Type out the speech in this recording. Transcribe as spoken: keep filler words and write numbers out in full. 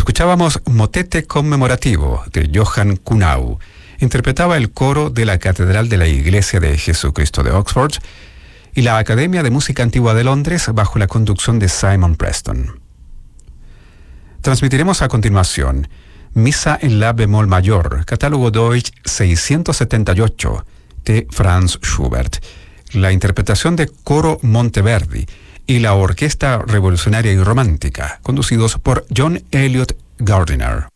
Escuchábamos Motete conmemorativo de Johann Kuhnau. Interpretaba el coro de la Catedral de la Iglesia de Jesucristo de Oxford y la Academia de Música Antigua de Londres bajo la conducción de Simon Preston. Transmitiremos a continuación Misa en la bemol mayor, catálogo Deutsch seiscientos setenta y ocho de Franz Schubert, la interpretación de Coro Monteverdi y la Orquesta Revolucionaria y Romántica, conducidos por John Elliott Gardiner.